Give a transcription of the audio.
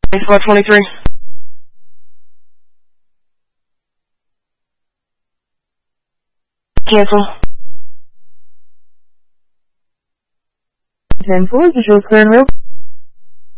Spot 23. Cancel. 10-4, visual clear and real.